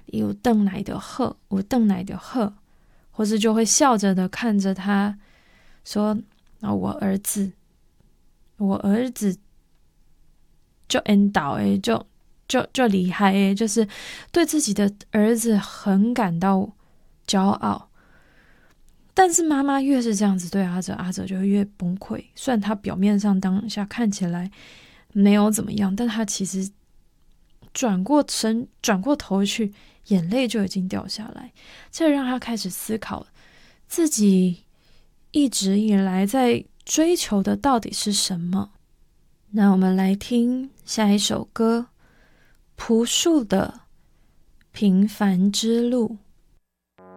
有邓奶的喝，有邓奶的喝，或是就会笑着的看着他说，我儿子就恩倒就厉害就是对自己的儿子很感到骄傲。但是妈妈越是这样子对阿哲，阿哲就会越崩溃。虽然他表面上当下看起来没有怎么样，但他其实转过头去，眼泪就已经掉下来。这让他开始思考自己一直以来在追求的到底是什么。那我们来听下一首歌，朴树的《平凡之路》。